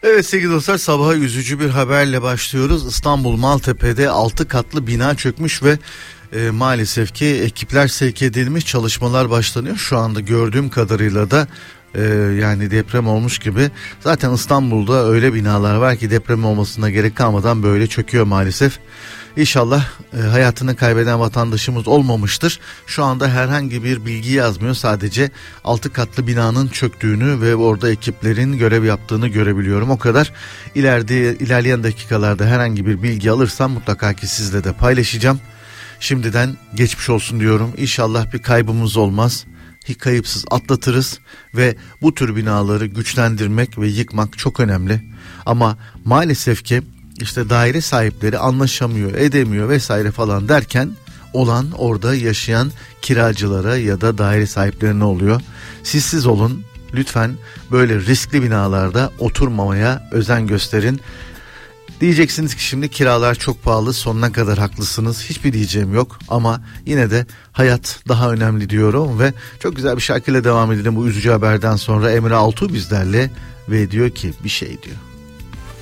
Evet sevgili dostlar, sabaha üzücü bir haberle başlıyoruz. İstanbul Maltepe'de 6 katlı bina çökmüş ve maalesef ki ekipler sevk edilmiş, çalışmalar başlanıyor. Şu anda gördüğüm kadarıyla da yani deprem olmuş gibi. Zaten İstanbul'da öyle binalar var ki deprem olmasına gerek kalmadan böyle çöküyor maalesef. İnşallah hayatını kaybeden vatandaşımız olmamıştır. Şu anda herhangi bir bilgi yazmıyor. Sadece 6 katlı binanın çöktüğünü ve orada ekiplerin görev yaptığını görebiliyorum. O kadar. İlerleyen dakikalarda herhangi bir bilgi alırsam mutlaka ki sizle de paylaşacağım. Şimdiden geçmiş olsun diyorum. İnşallah bir kaybımız olmaz. Kayıpsız atlatırız ve bu tür binaları güçlendirmek ve yıkmak çok önemli. Ama maalesef ki işte daire sahipleri anlaşamıyor, edemiyor vesaire falan derken olan orada yaşayan kiracılara ya da daire sahiplerine oluyor. Siz olun lütfen, böyle riskli binalarda oturmamaya özen gösterin. Diyeceksiniz ki şimdi kiralar çok pahalı, sonuna kadar haklısınız, hiçbir diyeceğim yok ama yine de hayat daha önemli diyorum ve çok güzel bir şarkıyla devam edelim bu üzücü haberden sonra. Emre Altuğ bizlerle ve diyor ki bir şey diyor.